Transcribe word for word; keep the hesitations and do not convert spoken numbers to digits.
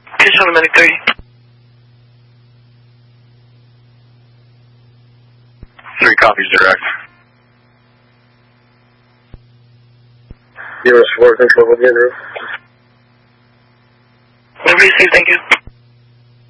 Just on Medic thirty. Three copies direct. Zero four control again, roof. Whatever you say, thank you.